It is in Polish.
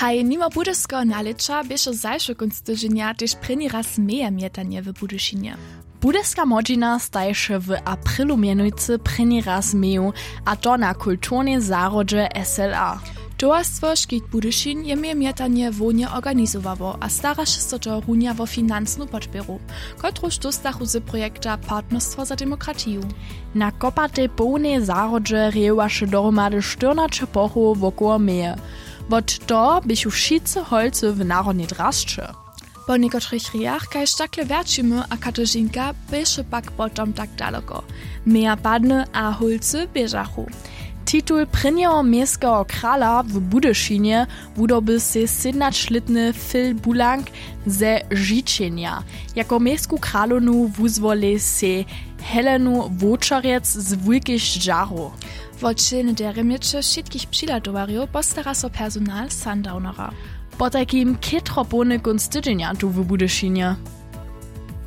Haj, nimo budyskiego nalicza bieše zajsze kunst tydzienia też preni raz meja mietanie w Budyszynie. Budyska modzina stajše w aprilu mienujcy preni raz meju, a to na kulturnej zarodze SLA. Towarstwo Škit Budyšin je mje mietanie wonie organizowało, a staraše so to runia wo finansnu podpieru, kotruž dostachu z projekta Partnerstwo za demokratiju. Na kopatej połnej zarodze rejowaše dohromady 14 pochów wokoło meje. Wot to bychu wszyscy holcy w narodnej draszcze. Po niekotrych rijach, kaž takle verčimy, a Katarzyńka bieše pak potom tak daleko. Meja padny a holcy biežachu. Titul prynjeho miejskiego krala w Budyszynie wudoby se 17-letny Phil Bulang ze Życzenia. Jako miejską kralownu wuzwoli se Helenu Wočarec z Wujkich Żaru. Wodczyny deremiecze wszystkich przylatowariów postara so personal Sundownera. Po takim kitropony kunst tydzienia tu w Budyszynie.